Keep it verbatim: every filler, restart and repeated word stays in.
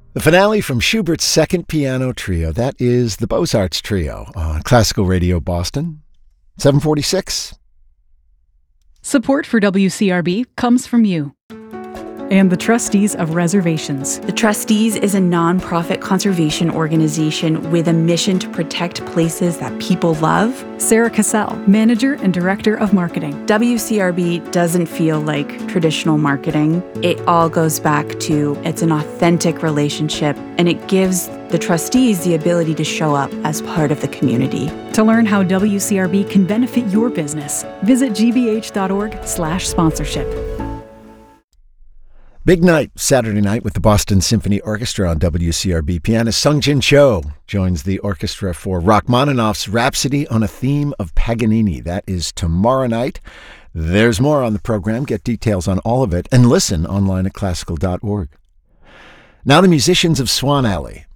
The finale from Schubert's Second Piano Trio. That is the Beaux-Arts Trio on Classical Radio Boston. seven forty-six. Support for W C R B comes from you and the Trustees of Reservations. The Trustees is a nonprofit conservation organization with a mission to protect places that people love. Sarah Cassell, Manager and Director of Marketing. W C R B doesn't feel like traditional marketing. It all goes back to it's an authentic relationship, and it gives the trustees the ability to show up as part of the community. To learn how W C R B can benefit your business, visit gbh.org slash sponsorship. Big night Saturday night with the Boston Symphony Orchestra on W C R B. Pianist Sung-Jin Cho joins the orchestra for Rachmaninoff's Rhapsody on a Theme of Paganini. That is tomorrow night. There's more on the program. Get details on all of it and listen online at classical dot org. Now the musicians of Swan Alley